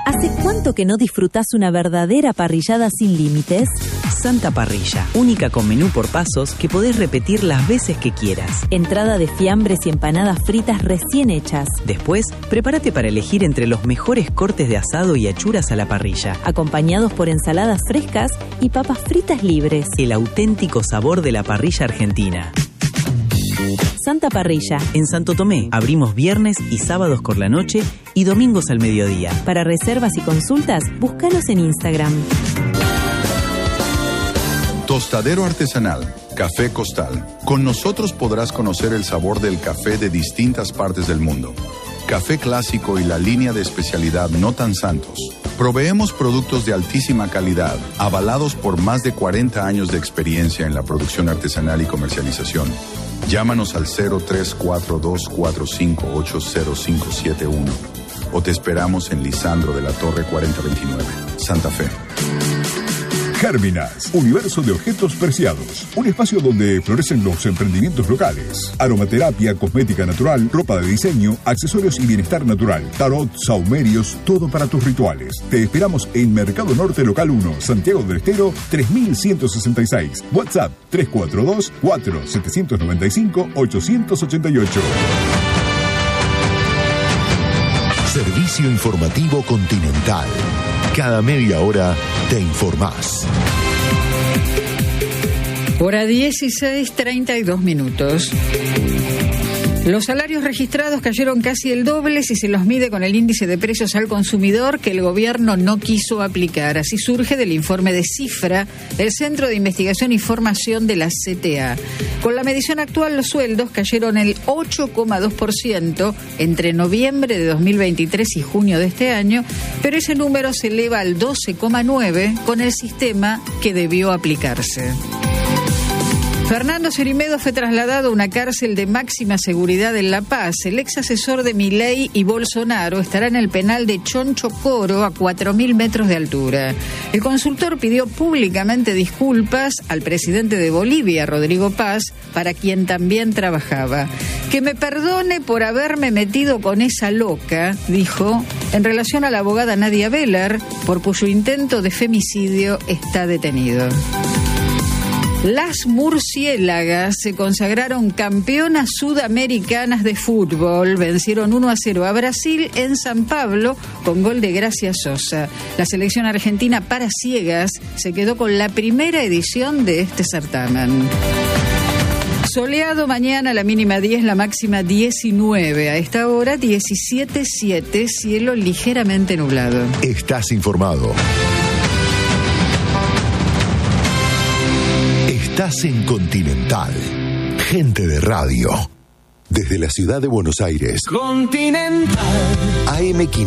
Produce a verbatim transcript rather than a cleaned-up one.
¿Hace cuánto que no disfrutás una verdadera parrillada sin límites? Santa Parrilla, única con menú por pasos que podés repetir las veces que quieras. Entrada de fiambres y empanadas fritas recién hechas. Después, prepárate para elegir entre los mejores cortes de asado y achuras a la parrilla, acompañados por ensaladas frescas y papas fritas libres. El auténtico sabor de la parrilla argentina. Santa Parrilla. En Santo Tomé, abrimos viernes y sábados por la noche y domingos al mediodía. Para reservas y consultas, búscanos en Instagram. Tostadero artesanal, Café Costal. Con nosotros podrás conocer el sabor del café de distintas partes del mundo. Café clásico y la línea de especialidad No Tan Santos. Proveemos productos de altísima calidad, avalados por más de cuarenta años de experiencia en la producción artesanal y comercialización. Llámanos al cero tres cuatro dos cuatro cinco ocho cero cinco siete uno o te esperamos en Lisandro de la Torre cuarenta veintinueve, Santa Fe. Gérminas, universo de objetos preciados. Un espacio donde florecen los emprendimientos locales. Aromaterapia, cosmética natural, ropa de diseño, accesorios y bienestar natural. Tarot, saumerios, todo para tus rituales. Te esperamos en Mercado Norte Local uno, Santiago del Estero, tres mil ciento sesenta y seis. WhatsApp tres cuatro dos cuatro siete nueve cinco ocho ocho ocho. Servicio Informativo Continental. Cada media hora te informás. Hora dieciséis, treinta y dos minutos. Los salarios registrados cayeron casi el doble si se los mide con el índice de precios al consumidor que el gobierno no quiso aplicar. Así surge del informe de Cifra del Centro de Investigación y Formación de la C T A. Con la medición actual, los sueldos cayeron el ocho coma dos por ciento entre noviembre de dos mil veintitrés y junio de este año, pero ese número se eleva al doce coma nueve por ciento con el sistema que debió aplicarse. Fernando Cerimedo fue trasladado a una cárcel de máxima seguridad en La Paz. El ex asesor de Milei y Bolsonaro estará en el penal de Chonchocoro a cuatro mil metros de altura. El consultor pidió públicamente disculpas al presidente de Bolivia, Rodrigo Paz, para quien también trabajaba. Que me perdone por haberme metido con esa loca, dijo, en relación a la abogada Nadia Beller, por cuyo intento de femicidio está detenido. Las murciélagas se consagraron campeonas sudamericanas de fútbol. Vencieron uno a cero a Brasil en San Pablo con gol de Gracia Sosa. La selección argentina para ciegas se quedó con la primera edición de este certamen. Soleado mañana, la mínima diez, la máxima diecinueve. A esta hora diecisiete coma siete, cielo ligeramente nublado. Estás informado. Estás en Continental. Gente de radio. Desde la ciudad de Buenos Aires. Continental. A M quinientos.